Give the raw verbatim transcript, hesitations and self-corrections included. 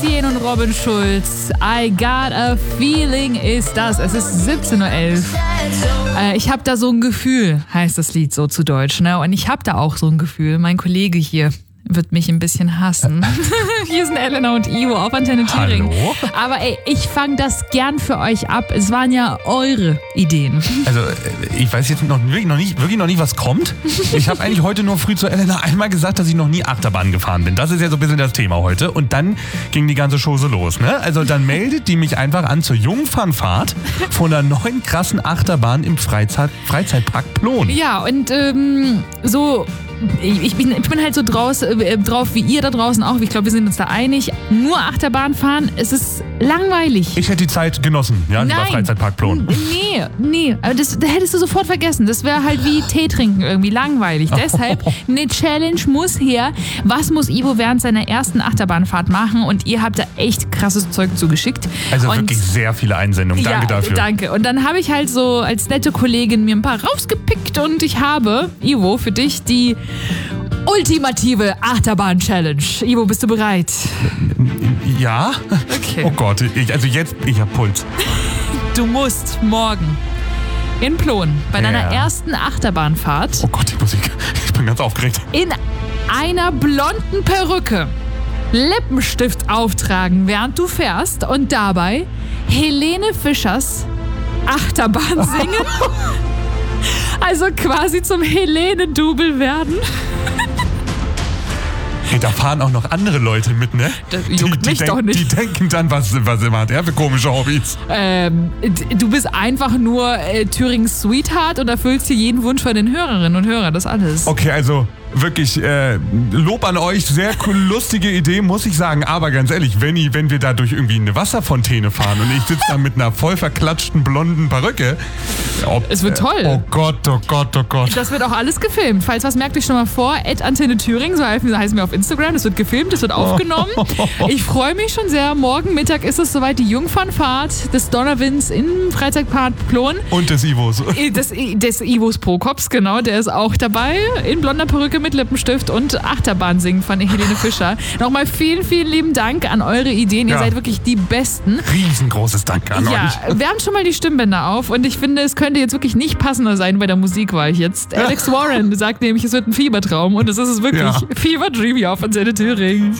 Etienne und Robin Schulz. I got a feeling ist das. Es ist siebzehn Uhr elf. Äh, ich habe da so ein Gefühl, heißt das Lied so zu Deutsch. Ne? Und ich habe da auch so ein Gefühl. Mein Kollege hier wird mich ein bisschen hassen. Hier sind Elena und Ivo auf Antenne Thüringen. Hallo? Aber ey, ich fange das gern für euch ab. Es waren ja eure Ideen. Also ich weiß jetzt noch wirklich noch nicht, wirklich noch nicht, was kommt. Ich habe eigentlich heute nur früh zu Elena einmal gesagt, dass ich noch nie Achterbahn gefahren bin. Das ist ja so ein bisschen das Thema heute. Und dann ging die ganze Chose los. Ne? Also dann meldet die mich einfach an zur Jungfernfahrt von einer neuen krassen Achterbahn im Freizeit, Freizeitpark Plon. Ja, und ähm, so... Ich bin, ich bin halt so draus, äh, drauf wie ihr da draußen auch. Ich glaube, wir sind uns da einig. Nur Achterbahn fahren, es ist langweilig. Ich hätte die Zeit genossen, ja, über Freizeitpark Plon. Nee, nee. Aber das, das hättest du sofort vergessen. Das wäre halt wie Tee trinken irgendwie langweilig. Deshalb, eine Challenge muss her. Was muss Ivo während seiner ersten Achterbahnfahrt machen? Und ihr habt da echt krasses Zeug zugeschickt. Also und wirklich sehr viele Einsendungen. Danke ja, dafür. Danke. Und dann habe ich halt so als nette Kollegin mir ein paar rausgepickt und ich habe, Ivo, für dich die ultimative Achterbahn-Challenge. Ivo, bist du bereit? Ja? Okay. Oh Gott, ich, also jetzt, ich hab Puls. Du musst morgen in Plon bei Ja. deiner ersten Achterbahnfahrt Oh Gott, die Musik. Ich bin ganz aufgeregt. in einer blonden Perücke Lippenstift auftragen, während du fährst und dabei Helene Fischers Achterbahn singen. Also quasi zum Helene-Double werden. Hey, da fahren auch noch andere Leute mit, ne? Das juckt mich die, doch nicht. Die denken dann, was, was immer hat er für komische Hobbys. Ähm, du bist einfach nur äh, Thürings Sweetheart und erfüllst hier jeden Wunsch von den Hörerinnen und Hörern, das alles. Okay, also wirklich äh, Lob an euch, sehr cool, lustige Idee, muss ich sagen. Aber ganz ehrlich, wenn, ich, wenn wir da durch irgendwie eine Wasserfontäne fahren und ich sitze da mit einer voll verklatschten blonden Perücke. Ob, Es wird toll. Äh, oh Gott, oh Gott, oh Gott. Das wird auch alles gefilmt. Falls was, merkt euch schon mal vor. at Antenne Thüringen, so heißen wir auf Instagram. Das wird gefilmt, das wird aufgenommen. Ich freue mich schon sehr. Morgen Mittag ist es soweit, die Jungfernfahrt des Donnerwinds im Freizeitpark Plon. Und des Ivos. Des, des Ivos Prokops, genau. Der ist auch dabei. In blonder Perücke mit Lippenstift und Achterbahn singen von Helene Fischer. Nochmal vielen, vielen lieben Dank an eure Ideen. Ihr Ja. seid wirklich die Besten. Riesengroßes Danke an Ja, euch. wir haben schon mal die Stimmbänder auf und ich finde, es könnte jetzt wirklich nicht passender sein. Bei der Musik war ich jetzt. Alex Warren sagt nämlich, es wird ein Fiebertraum und es ist es wirklich. Ja. Fever Dream hier auf Antenne Thüringen.